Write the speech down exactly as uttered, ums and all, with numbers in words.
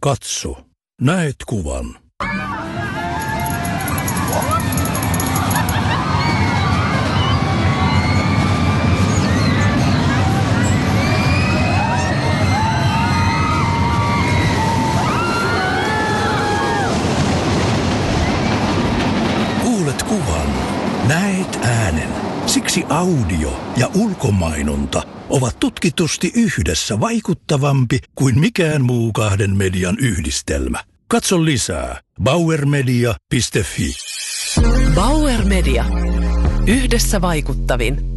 Katso, näet kuvan. Kuulet kuvan, näet äänen. Siksi audio ja ulkomainonta ovat tutkitusti yhdessä vaikuttavampi kuin mikään muu kahden median yhdistelmä. Katso lisää bauer media piste fi. Bauer Media. Yhdessä vaikuttavin.